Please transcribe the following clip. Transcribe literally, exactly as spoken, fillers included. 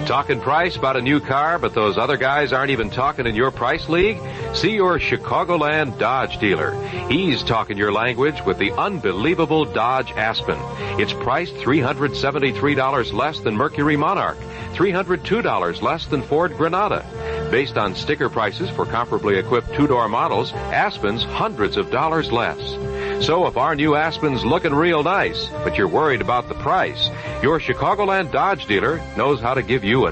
Talking price about a new car, but those other guys aren't even talking in your price league? See your Chicagoland Dodge dealer. He's talking your language with the unbelievable Dodge Aspen. It's priced three hundred seventy-three dollars less than Mercury Monarch, three hundred two dollars less than Ford Granada. Based on sticker prices for comparably equipped two-door models, Aspen's hundreds of dollars less. So if our new Aspen's looking real nice, but you're worried about the price, your Chicagoland Dodge dealer knows how to give you a